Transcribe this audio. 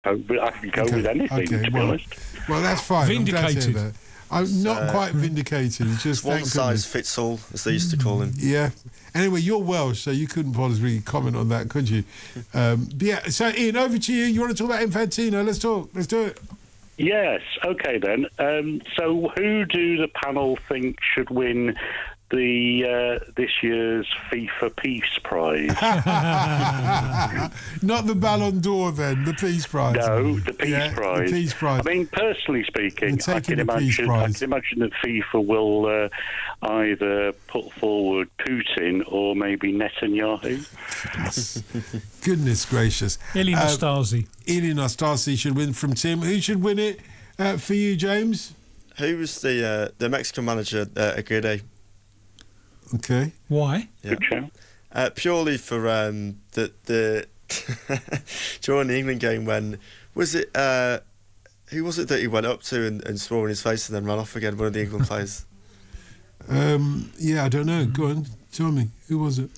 I can go with anything, to be honest. Well, that's fine. Vindicated. I'm glad to hear that. I'm not quite vindicated. Just one thank size goodness. fits all, as they used to call him. Yeah. Anyway, you're Welsh, so you couldn't possibly comment on that, could you? Yeah. So, Ian, over to you. You want to talk about Infantino? Let's talk. Let's do it. Yes, okay then. So who do the panel think should win this year's FIFA Peace Prize? Not the Ballon d'Or, then, the Peace Prize. No, the Peace Prize. The Peace Prize. I mean, personally speaking, I can imagine that FIFA will either put forward Putin or maybe Netanyahu. Goodness gracious. Ili Nastasi. Ili Nastasi should win from Tim. Who should win it for you, James? Who was the Mexican manager, Aguirre? Okay. Why? Yeah. Purely for the during the England game, when was it? Who was it that he went up to and swore in his face and then ran off again? One of the England players. Yeah, I don't know. Go on, tell me. Who was it?